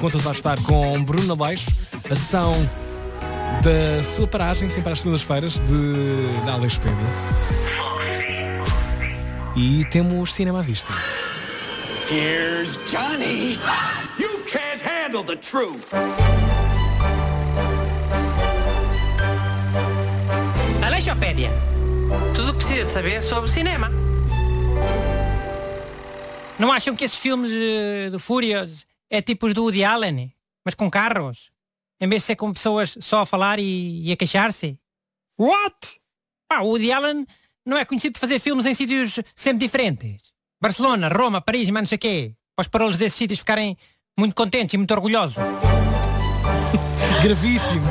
Contas a estar com Bruno Aleixo, a sessão da sua paragem, sempre às segundas-feiras, da Aleixopédia. E temos cinema à vista. Here's Johnny. You can't handle the truth. Aleixopédia. Tudo o que precisa de saber sobre cinema. Não acham que esses filmes do Furious é tipo os do Woody Allen, mas com carros? Em vez de ser com pessoas só a falar e a queixar-se? What? O Woody Allen não é conhecido por fazer filmes em sítios sempre diferentes. Barcelona, Roma, Paris e mais não sei o quê. Para os parolos desses sítios ficarem muito contentes e muito orgulhosos. Gravíssimo.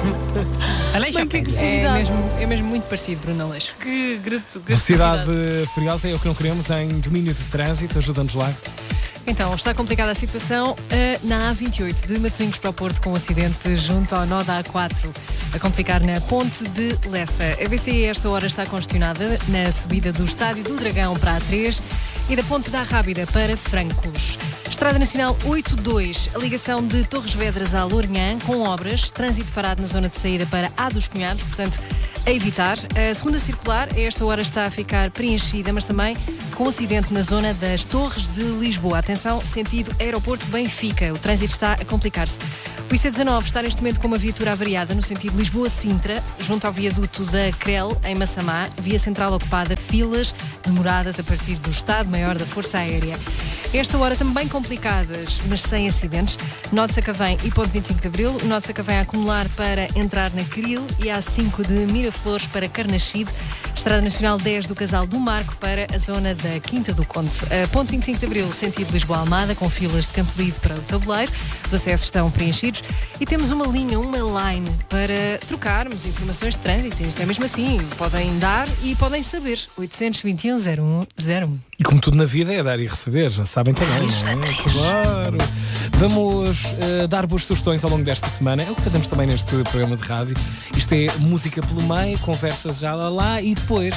É mesmo muito parecido, Bruno Aleixo. Que Velocidade furiosa é o que não queremos em domínio de trânsito. Ajuda-nos lá. Então, está complicada a situação na A28 de Matosinhos para o Porto, com um acidente junto ao nó da A4, a complicar na Ponte de Lessa. A VCI a esta hora está congestionada na subida do Estádio do Dragão para a A3 e da Ponte da Rábida para Francos. Estrada Nacional 82, a ligação de Torres Vedras a Lourinhã, com obras, trânsito parado na zona de saída para A dos Cunhados, portanto, a evitar. A segunda circular, a esta hora está a ficar preenchida, mas também com acidente na zona das Torres de Lisboa. Atenção, sentido Aeroporto Benfica. O trânsito está a complicar-se. O IC19 está neste momento com uma viatura avariada no sentido Lisboa-Sintra, junto ao viaduto da Crel, em Massamá. Via central ocupada, filas demoradas a partir do Estado-Maior da Força Aérea. Esta hora também complicadas, mas sem acidentes. Nó de Sacavém e Ponte 25 de Abril. Nó de Sacavém a acumular para entrar na Cril e A5 de Miraflores para Carnaxide. Estrada Nacional 10 do Casal do Marco para a zona da Quinta do Conde. Ponte 25 de Abril, sentido Lisboa-Almada, com filas de Campo Lido para o Tabuleiro. Os acessos estão preenchidos. E temos uma linha, uma line, para trocarmos informações de trânsito. Isto é mesmo assim. Podem dar e podem saber. 821-0101. E como tudo na vida é dar e receber, já sabem também, não é? Claro. Vamos dar boas sugestões ao longo desta semana. É o que fazemos também neste programa de rádio. Isto é música pelo meio, conversas já lá e depois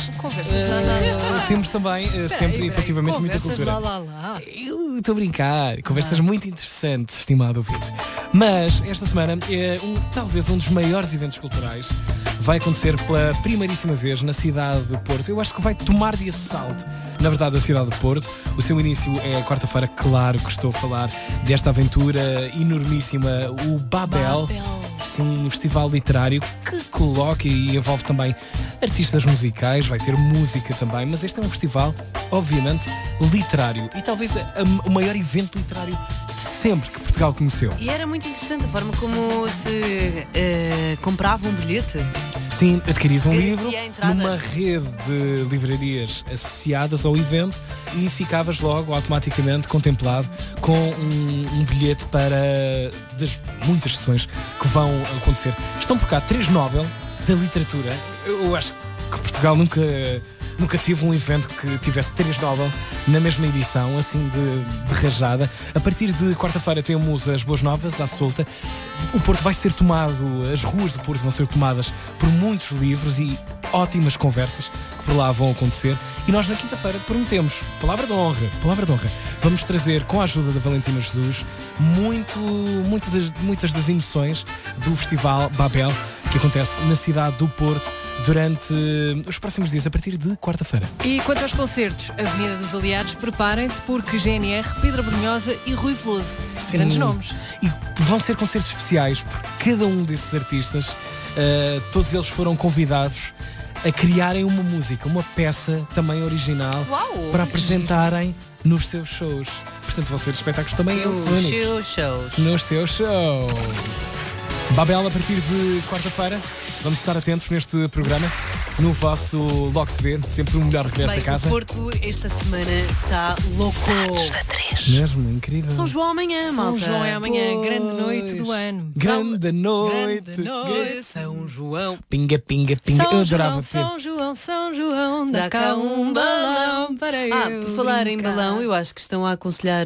temos também sempre efetivamente muita cultura. Eu estou a brincar. Conversas muito interessantes, estimado ouvinte. Mas esta semana é talvez um dos maiores eventos culturais. Vai acontecer pela primeiríssima vez na cidade de Porto. Eu acho que vai tomar de assalto, na verdade, a cidade de Porto. O seu início é quarta-feira, claro que estou a falar desta aventura enormíssima, o Babel. Sim, um festival literário que coloca e envolve também artistas musicais, vai ter música também, mas este é um festival, obviamente, literário. E talvez o maior evento literário de sempre que Portugal conheceu. E era muito interessante a forma como se comprava um bilhete. Sim, adquiris um livro numa rede de livrarias associadas ao evento e ficavas logo automaticamente contemplado com um bilhete para das muitas sessões que vão acontecer. Estão por cá 3 Nobel da literatura. Eu acho que Portugal nunca tive um evento que tivesse 3 Nobel na mesma edição, assim de rajada. A partir de quarta-feira temos as boas novas à solta. O Porto vai ser tomado, as ruas do Porto vão ser tomadas por muitos livros e ótimas conversas que por lá vão acontecer. E nós na quinta-feira prometemos, palavra de honra, vamos trazer com a ajuda da Valentina Jesus muitas das emoções do Festival Babel que acontece na cidade do Porto durante os próximos dias, a partir de quarta-feira. E quanto aos concertos, Avenida dos Aliados, preparem-se porque GNR, Pedro Brunhosa e Rui Veloso. Sim. Grandes nomes. E vão ser concertos especiais porque cada um desses artistas, todos eles foram convidados a criarem uma música, uma peça também original. Uau, para apresentarem nos seus shows. Portanto, vão ser espetáculos também nos seus shows. Babel a partir de quarta-feira. Vamos estar atentos neste programa, no vosso Logo Se Vê, sempre o melhor regresso a casa. O Porto esta semana está louco. Mesmo, incrível. São João amanhã, malta. São João é amanhã, grande noite do ano. Grande noite. São João. Pinga, pinga, pinga. Eu adorava São João, dá cá um balão para eu por falar em balão, eu acho que estão a aconselhar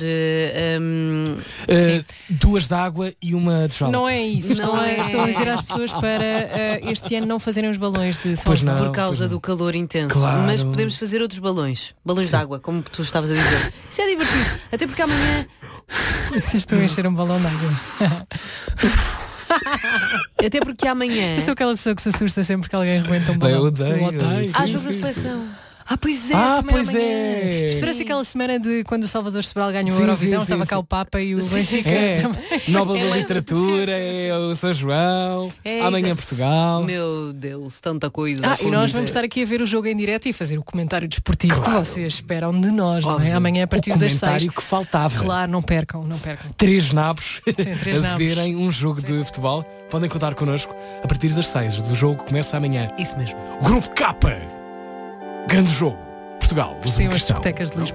2 de água e uma de jola. Não é isso, estão a dizer às pessoas para este ano não fazerem os balões de São Pois João. não. por causa do calor intenso. Claro. Mas podemos fazer outros balões de água, como tu estavas a dizer. Isso é divertido, até porque amanhã Estou a encher um balão de água. Até porque amanhã. Eu sou aquela pessoa que se assusta sempre que alguém rebenta um balão. Eu odeio. Há jogo da seleção. Pois é, pois amanhã. é. Isto parece aquela semana de quando o Salvador Sobral ganhou a Sim, Eurovisão, sim, estava sim, cá sim. o Papa e o Benfica também. Nobel É da mais Literatura, é o São João, amanhã Portugal. Meu Deus, tanta coisa. E nós vamos estar aqui a ver o jogo em direto e fazer o comentário desportivo que vocês esperam de nós, não é? Amanhã a partir o das 6. comentário que faltava. Claro, não percam. 3 nabos três a nabos. verem um jogo de futebol. Podem contar connosco a partir das 6 do jogo que começa amanhã. Isso mesmo. Grupo K. Grande jogo. Portugal. Sim, as discotecas de Lisboa.